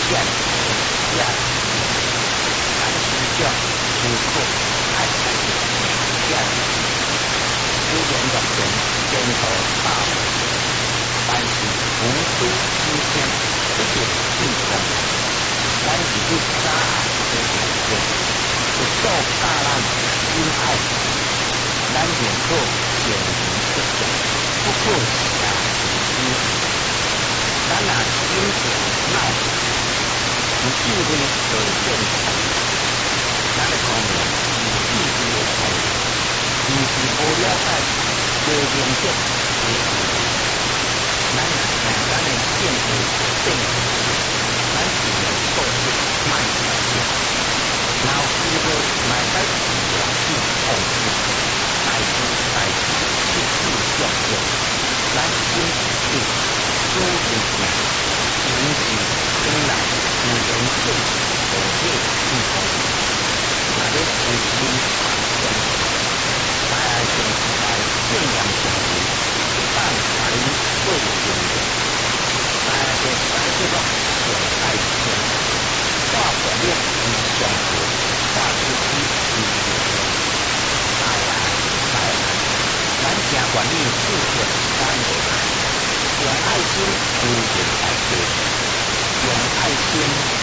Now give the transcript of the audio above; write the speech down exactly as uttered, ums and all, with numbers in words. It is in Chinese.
见见，咱是叫无可爱才是见，虽然目前前途大好，但是无需今天这个地方，咱是去啥的条件，有做大咱心爱，咱认可前程出色，不可下之。咱若心情闹，有智慧可见长，咱的方面有智慧的方面，毋是无了解无明确的事情。咱若向咱的见识变化，咱尽量做出卖条件，然后机会卖在自然是控制，代志代志切切相应，咱心是主是命。人是将来自然现实和谐幸福，那个有心发现，在爱情时代信仰上面，一旦把你做成了，在个在这个上爱情，化表面是相互，化实际是相互，来来来来，咱正愿意付出咱的爱。用爱心呼应爱情，用爱心